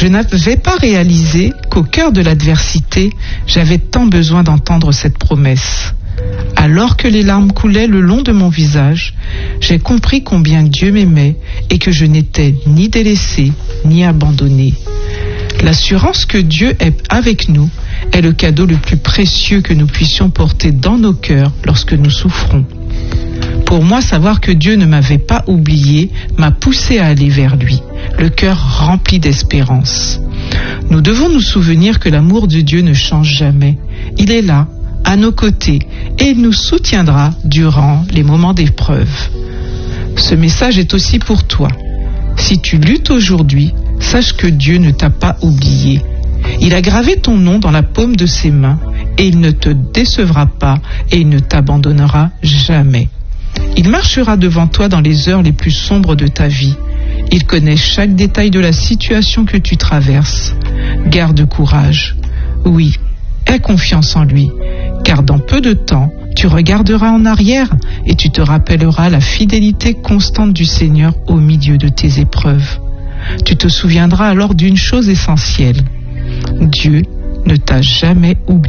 Je n'avais pas réalisé qu'au cœur de l'adversité, j'avais tant besoin d'entendre cette promesse. Alors que les larmes coulaient le long de mon visage, j'ai compris combien Dieu m'aimait et que je n'étais ni délaissée ni abandonnée. L'assurance que Dieu est avec nous est le cadeau le plus précieux que nous puissions porter dans nos cœurs lorsque nous souffrons. Pour moi, savoir que Dieu ne m'avait pas oublié m'a poussé à aller vers lui, le cœur rempli d'espérance. Nous devons nous souvenir que l'amour de Dieu ne change jamais. Il est là, à nos côtés, et il nous soutiendra durant les moments d'épreuve. Ce message est aussi pour toi. Si tu luttes aujourd'hui, sache que Dieu ne t'a pas oublié. Il a gravé ton nom dans la paume de ses mains et il ne te décevra pas et il ne t'abandonnera jamais. Il marchera devant toi dans les heures les plus sombres de ta vie. Il connaît chaque détail de la situation que tu traverses. Garde courage. Oui, aie confiance en lui, car dans peu de temps, tu regarderas en arrière et tu te rappelleras la fidélité constante du Seigneur au milieu de tes épreuves. Tu te souviendras alors d'une chose essentielle. Dieu ne t'a jamais oublié.